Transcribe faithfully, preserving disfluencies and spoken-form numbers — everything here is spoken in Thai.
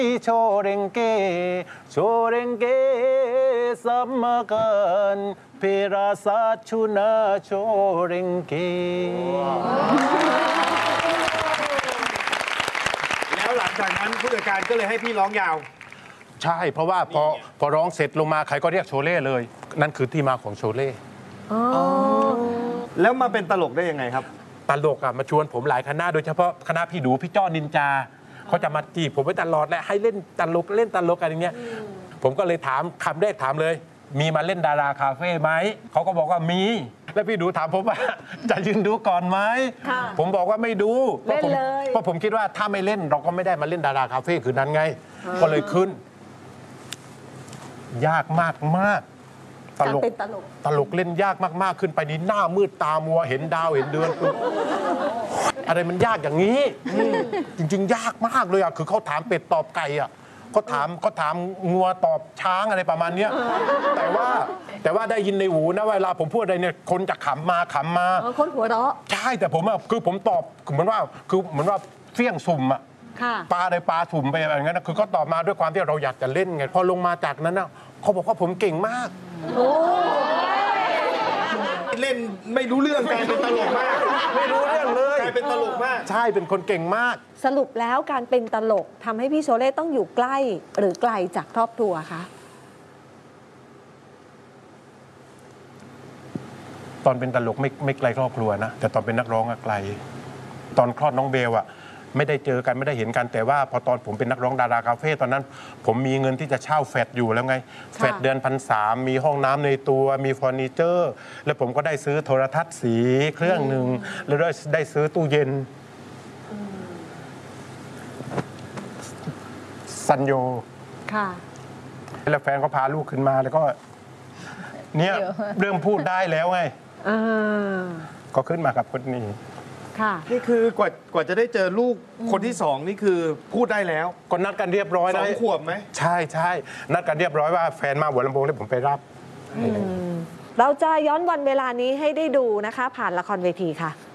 โชเรงเกโชเรงเกสัมมากันเพราสาชุนาโชเรงเกแล้วหลังจากนั้นผู้จัดการก็เลยให้พี่ร้องยาวใช่เพราะว่าพอพอร้องเสร็จลงมาใครก็เรียกโชเล่เลยนั่นคือที่มาของโชเล่แล้วมาเป็นตลกได้ยังไงครับตลกอ่ะมาชวนผมหลายคณะโดยเฉพาะคณะพี่ดูพี่จ้อนินจาเขาจะมาจีบผมไว้ตลอดและให้เล่นตลกเล่นตลกอะไรอย่างเงี้ยผมก็เลยถามคำแรกถามเลยมีมาเล่นดาราคาเฟ่ไหมเขาก็บอกว่ามีแล้วพี่ดูถามผมว่าจะยืนดูก่อนไหมผมบอกว่าไม่ดูเพราะผมเพราะผมคิดว่าถ้าไม่เล่นเราก็ไม่ได้มาเล่นดาราคาเฟ่คืนนั้นไงก็เลยขึ้นยากมากมากตลกตลกเล่นยากมากๆขึ้นไปนี่หน้ามืดตามัวเห็นดาวเห็นเดือนอะไรมันยากอย่างนี้จริงๆยากมากเลยอ่ะคือเขาถามเป็ดตอบไก่อ่ะเขาถามเขาถามงัวตอบช้างอะไรประมาณนี้แต่ว่าแต่ว่าได้ยินในหูนะเวลาผมพูดอะไรเนี่ยคนจะขำมาขำมาคนหัวเราะใช่แต่ผมอ่ะคือผมตอบเหมือนว่าคือเหมือนว่าเฟี้ยงสุ่มอ่ะปลาอะไรปลาสุ่มไปอะไรเงี้ยนะคือเขาตอบมาด้วยความที่เราอยากจะเล่นไงพอลงมาจากนั้นนะเขาบอกว่าผมเก่งมากเล่นไม่รู้เรื่องกลายเป็นตลกมากไม่รู้เรื่องเลยกลายเป็นตลกมากใช่เป็นคนเก่งมากสรุปแล้วการเป็นตลกทำให้พี่โชเล่ต้องอยู่ใกล้หรือไกลจากครอบครัวคะตอนเป็นตลกไม่ไม่ไกลครอบครัวนะแต่ตอนเป็นนักร้องอะไกลตอนคลอดน้องเบลอะไม่ได้เจอกันไม่ได้เห็นกันแต่ว่าพอตอนผมเป็นนักร้องดาราคาเฟ่ตอนนั้นผมมีเงินที่จะเช่าแฟลตอยู่แล้วไงแฟลตเดือนพันสามมีห้องน้ำในตัวมีเฟอร์นิเจอร์แล้วผมก็ได้ซื้อโทรทัศน์สีเครื่องหนึ่งแล้วได้ได้ซื้อตู้เย็นซันโยค่ะแล้วแฟนก็พาลูกขึ้นมาแล้วก็เนี่ยเริ่มพูดได้แล้วไงก็ขึ้นมากับคนนี้นี่คือกว่ากว่าจะได้เจอลูกคนที่สองนี่คือพูดได้แล้วก็นัดกันเรียบร้อยนะสองขวบไหมใช่ใช่นัดกันเรียบร้อยว่าแฟนมาหัวลำโพงแล้วผมไปรับเราจะย้อนวันเวลานี้ให้ได้ดูนะคะผ่านละครเวทีค่ะ